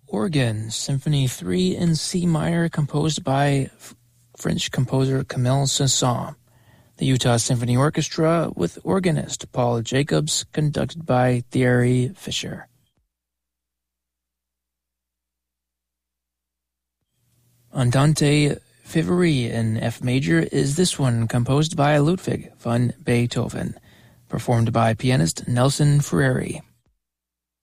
Organ, Symphony 3 in C minor, composed by French composer Camille Saint-Saëns. The Utah Symphony Orchestra with organist Paul Jacobs, conducted by Thierry Fischer. Andante Favori in F major is this one, composed by Ludwig van Beethoven, performed by pianist Nelson Ferreri.